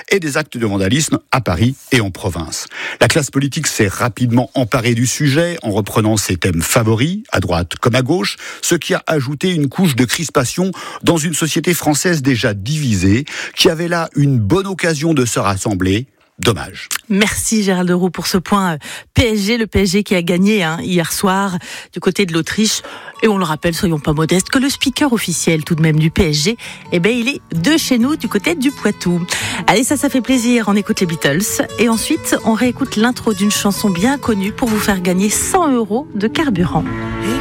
et des actes de vandalisme à Paris et en province. La classe politique s'est rapidement emparée du sujet en reprenant ses thèmes favoris, à droite comme à gauche, ce qui a ajouté une couche de crispation dans une société française déjà divisée, qui avait là une bonne occasion de se rassembler. Dommage. Merci Gérald Roux pour ce point PSG, le PSG qui a gagné hier soir du côté de l'Autriche. Et on le rappelle, soyons pas modestes, que le speaker officiel tout de même du PSG, il est de chez nous, du côté du Poitou. Allez, ça fait plaisir, on écoute les Beatles. Et ensuite, on réécoute l'intro d'une chanson bien connue pour vous faire gagner 100 € de carburant.